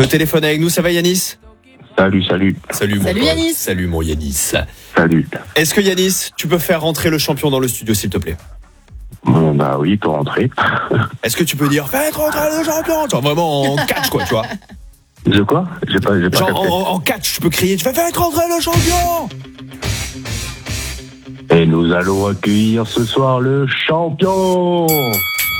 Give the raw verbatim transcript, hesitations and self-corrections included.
Le téléphone avec nous, ça va Yanis ? Salut, salut. Salut mon Salut, pote. Yanis. Salut mon Yanis. Salut. Est-ce que Yanis, tu peux faire rentrer le champion dans le studio s'il te plaît ? Bon, bah oui, pour rentrer. Est-ce que tu peux dire faites rentrer le champion ? Genre vraiment en catch quoi, tu vois ? De quoi ? J'ai pas, j'ai pas Genre capté. en, en catch, tu peux crier, tu fais faites rentrer le champion ! Et nous allons accueillir ce soir le champion.